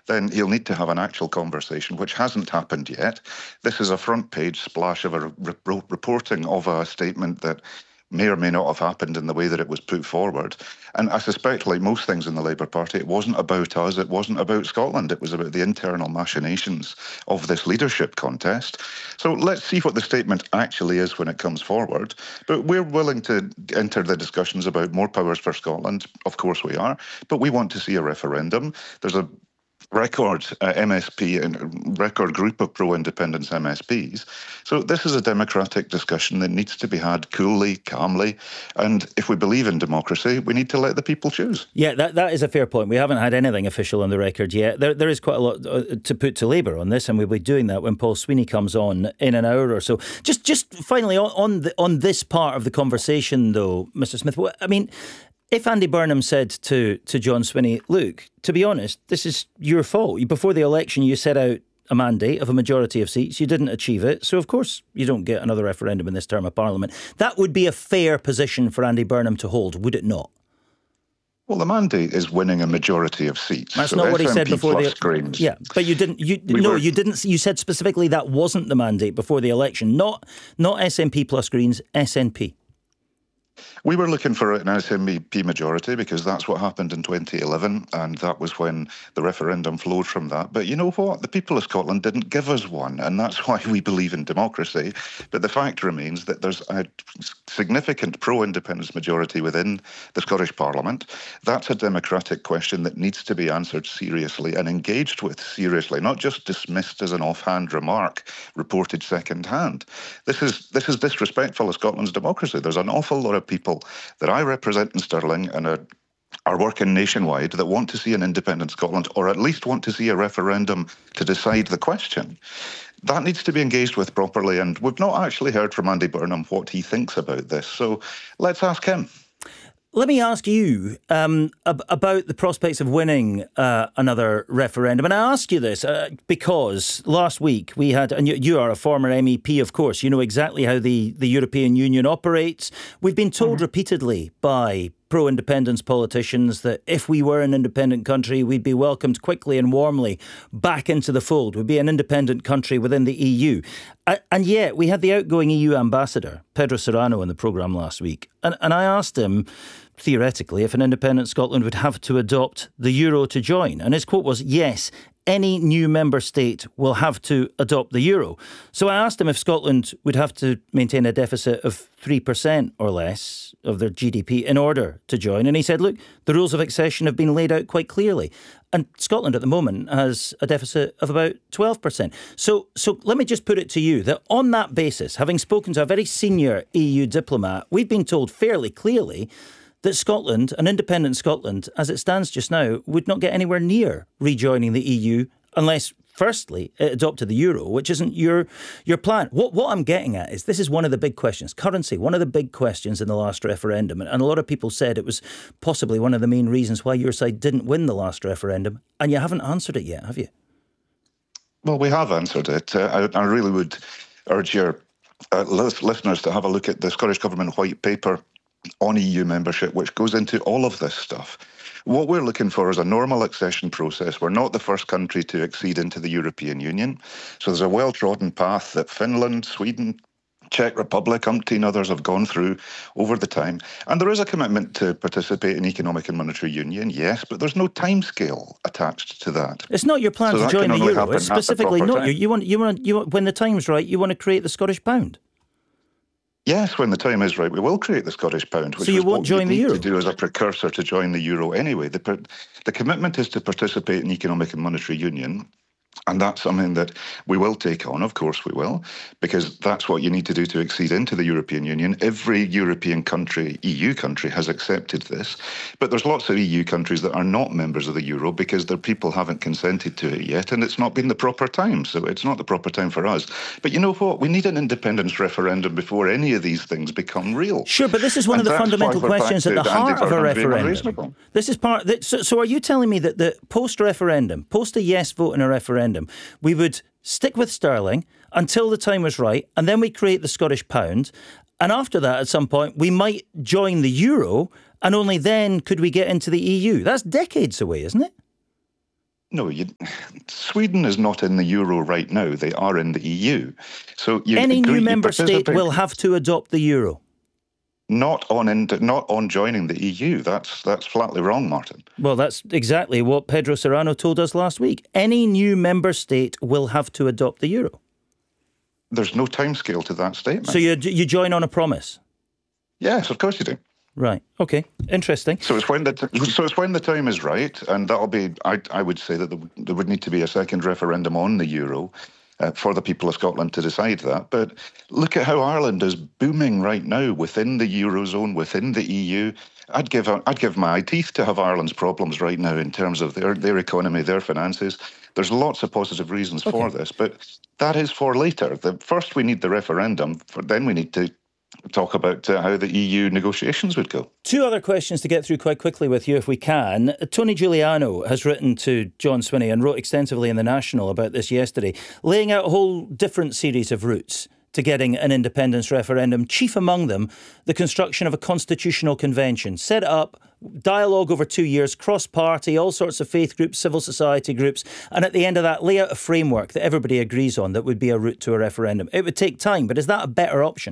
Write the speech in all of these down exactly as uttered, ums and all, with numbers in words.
then he'll need to have an actual conversation, which hasn't happened yet. This is a front-page splash of a re- re- reporting of a statement that may or may not have happened in the way that it was put forward. And I suspect, like most things in the Labour Party, it wasn't about us, it wasn't about Scotland, it was about the internal machinations of this leadership contest. So let's see what the statement actually is when it comes forward. But we're willing to enter the discussions about more powers for Scotland. Of course we are. But we want to see a referendum. There's a record uh, M S P and record group of pro-independence M S Ps. So this is a democratic discussion that needs to be had coolly, calmly, and if we believe in democracy, we need to let the people choose. Yeah, that that is a fair point. We haven't had anything official on the record yet. There there is quite a lot to put to Labour on this, and we'll be doing that when Paul Sweeney comes on in an hour or so. Just just finally on on, the, on this part of the conversation, though, Mister Smith. I mean, if Andy Burnham said to, to John Swinney, look, to be honest, this is your fault. Before the election, you set out a mandate of a majority of seats. You didn't achieve it. So, of course, you don't get another referendum in this term of Parliament. That would be a fair position for Andy Burnham to hold, would it not? Well, the mandate is winning a majority of seats. That's so not what he said S N P before the Greens. Yeah, but you didn't. You we no, were, you didn't. You said specifically that wasn't the mandate before the election. Not not S N P plus Greens. S N P. We were looking for an S N P majority because that's what happened in twenty eleven, and that was when the referendum flowed from that. But you know what? The people of Scotland didn't give us one, and that's why we believe in democracy. But the fact remains that there's a significant pro-independence majority within the Scottish Parliament. That's a democratic question that needs to be answered seriously and engaged with seriously, not just dismissed as an offhand remark reported second-hand. This is, this is disrespectful of Scotland's democracy. There's an awful lot of people that I represent in Stirling and are, are working nationwide that want to see an independent Scotland, or at least want to see a referendum to decide the question. That needs to be engaged with properly, and we've not actually heard from Andy Burnham what he thinks about this, so let's ask him. Let me ask you um, ab- about the prospects of winning uh, another referendum. And I ask you this uh, because last week we had, and you, you are a former M E P, of course, you know exactly how the, the European Union operates. We've been told mm-hmm. repeatedly by pro-independence politicians that if we were an independent country, we'd be welcomed quickly and warmly back into the fold. We'd be an independent country within the E U. And yet we had the outgoing E U ambassador, Pedro Serrano, on the programme last week. And, and I asked him, theoretically, if an independent Scotland would have to adopt the euro to join. And his quote was, yes, any new member state will have to adopt the euro. So I asked him if Scotland would have to maintain a deficit of three percent or less of their G D P in order to join. And he said, look, the rules of accession have been laid out quite clearly. And Scotland at the moment has a deficit of about twelve percent. So so let me just put it to you that on that basis, having spoken to a very senior E U diplomat, we've been told fairly clearly that Scotland, an independent Scotland, as it stands just now, would not get anywhere near rejoining the E U unless, firstly, it adopted the euro, which isn't your your plan. What what I'm getting at is this is one of the big questions. Currency, one of the big questions in the last referendum. And a lot of people said it was possibly one of the main reasons why your side didn't win the last referendum. And you haven't answered it yet, have you? Well, we have answered it. Uh, I, I really would urge your uh, listeners to have a look at the Scottish Government White Paper on E U membership, which goes into all of this stuff. What we're looking for is a normal accession process. We're not the first country to accede into the European Union. So there's a well-trodden path that Finland, Sweden, Czech Republic, umpteen others have gone through over the time. And there is a commitment to participate in economic and monetary union, yes, but there's no timescale attached to that. It's not your plan so to join the euro. It's specifically not time. you. You want, you want, you want, when the time's right, you want to create the Scottish pound. Yes, when the time is right, we will create the Scottish pound, which so you is won't what join we the need euro? to do as a precursor to join the euro anyway. The, the commitment is to participate in economic and monetary union. And that's something that we will take on, of course we will, because that's what you need to do to accede into the European Union. Every European country, E U country, has accepted this. But there's lots of E U countries that are not members of the euro because their people haven't consented to it yet, and it's not been the proper time. So it's not the proper time for us. But you know what? We need an independence referendum before any of these things become real. Sure, but this is one and of the fundamental questions at the heart of a referendum. This is part. That, so, so are you telling me that the post-referendum, post a yes vote in a referendum, we would stick with sterling until the time was right, and then we create the Scottish pound, and after that, at some point, we might join the euro, and only then could we get into the E U? That's decades away, isn't it? No, you, Sweden is not in the euro right now. They are in the E U. So you Any agree, new member you state will have to adopt the euro. Not on in, not on joining the E U. That's that's flatly wrong, Martin. Well, that's exactly what Pedro Serrano told us last week. Any new member state will have to adopt the euro. There's no timescale to that statement. So you you join on a promise? Yes, of course you do. Right. Okay. Interesting. So it's when the t- so it's when the time is right, and that'll be. I I would say that there, there would need to be a second referendum on the euro uh, for the people of Scotland to decide that. But look at how Ireland is booming right now within the eurozone, within the E U. I'd give I'd give my teeth to have Ireland's problems right now in terms of their their economy, their finances. There's lots of positive reasons okay. for this, but that is for later. The, first, we need the referendum. For, then we need to talk about uh, how the E U negotiations would go. Two other questions to get through quite quickly with you, if we can. Tony Giuliano has written to John Swinney and wrote extensively in The National about this yesterday, laying out a whole different series of routes to getting an independence referendum, chief among them the construction of a constitutional convention. Set up, dialogue over two years, cross-party, all sorts of faith groups, civil society groups, and at the end of that, lay out a framework that everybody agrees on that would be a route to a referendum. It would take time, but is that a better option?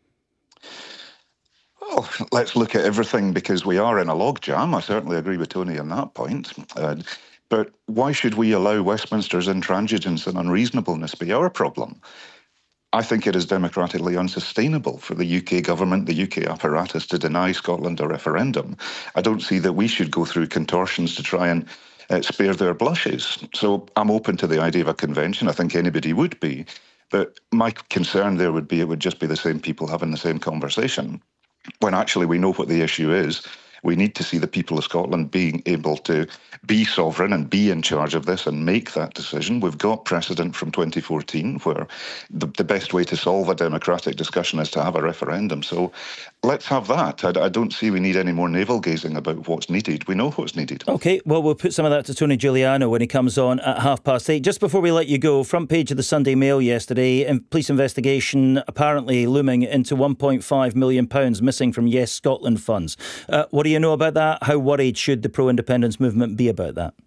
Well, let's look at everything because we are in a logjam. I certainly agree with Tony on that point. Uh, but why should we allow Westminster's intransigence and unreasonableness be our problem? I think it is democratically unsustainable for the U K government, the U K apparatus, to deny Scotland a referendum. I don't see that we should go through contortions to try and uh, spare their blushes. So I'm open to the idea of a convention. I think anybody would be. But my concern there would be it would just be the same people having the same conversation, when actually we know what the issue is. We need to see the people of Scotland being able to be sovereign and be in charge of this and make that decision. We've got precedent from twenty fourteen where the, the best way to solve a democratic discussion is to have a referendum. So let's have that. I, I don't see we need any more navel-gazing about what's needed. We know what's needed. OK, well, we'll put some of that to Tony Giuliano when he comes on at half past eight. Just before we let you go, front page of the Sunday Mail yesterday, police investigation apparently looming into one point five million pounds missing from Yes Scotland funds. Uh, what do you know about that? How worried should the pro-independence movement be about that?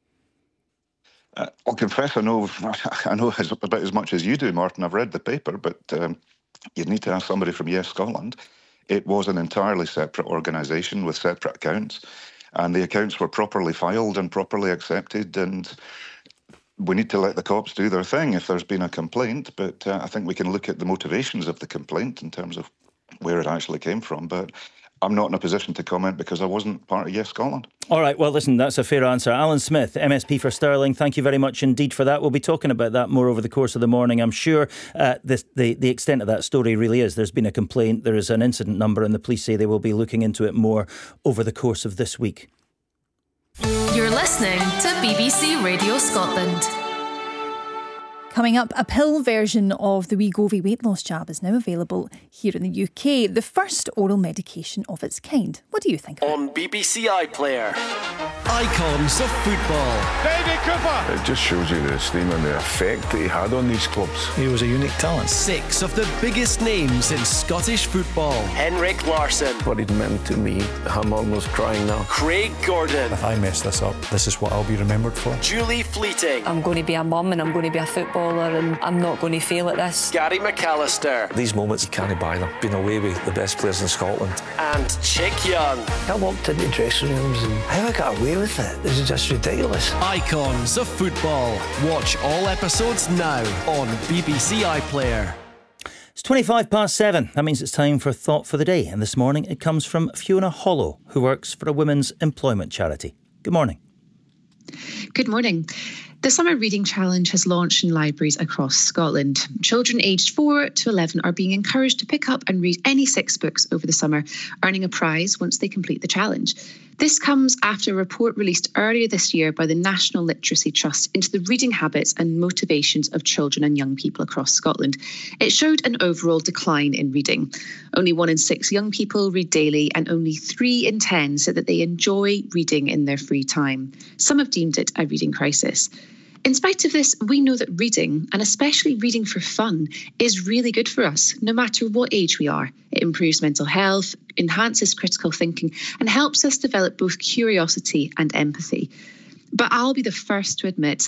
Uh, I'll confess I know I know as, about as much as you do, Martin. I've read the paper, but um, you'd need to ask somebody from Yes Scotland. It was an entirely separate organisation with separate accounts, and the accounts were properly filed and properly accepted, and we need to let the cops do their thing if there's been a complaint, but uh, I think we can look at the motivations of the complaint in terms of where it actually came from, but I'm not in a position to comment because I wasn't part of Yes Scotland. All right, well, listen, that's a fair answer. Alan Smith, M S P for Stirling, thank you very much indeed for that. We'll be talking about that more over the course of the morning, I'm sure. Uh, this, the, the extent of that story really is there's been a complaint, there is an incident number, and the police say they will be looking into it more over the course of this week. You're listening to B B C Radio Scotland. Coming up, a pill version of the Wegovy weight loss jab is now available here in the U K. The first oral medication of its kind. What do you think of it? On B B C iPlayer. Icons of football. David Cooper. It just shows you the esteem and the effect that he had on these clubs. He was a unique talent. Six of the biggest names in Scottish football. Henrik Larsson. What it meant to me, I'm almost crying now. Craig Gordon. If I mess this up, this is what I'll be remembered for. Julie Fleeting. I'm going to be a mum and I'm going to be a footballer and I'm not going to fail at this. Gary McAllister. These moments, you can't buy them. Been away with the best players in Scotland. And Chick Young. I walked into dressing rooms and how I got away with it. This is just ridiculous. Icons of football. Watch all episodes now on B B C iPlayer. It's twenty-five past seven. That means it's time for Thought for the Day. And this morning it comes from Fiona Hollow, who works for a women's employment charity. Good morning. Good morning. The Summer Reading Challenge has launched in libraries across Scotland. Children aged four to eleven are being encouraged to pick up and read any six books over the summer, earning a prize once they complete the challenge. This comes after a report released earlier this year by the National Literacy Trust into the reading habits and motivations of children and young people across Scotland. It showed an overall decline in reading. Only one in six young people read daily, and only three in ten said that they enjoy reading in their free time. Some have deemed it a reading crisis. In spite of this, we know that reading, and especially reading for fun, is really good for us, no matter what age we are. It improves mental health, enhances critical thinking, and helps us develop both curiosity and empathy. But I'll be the first to admit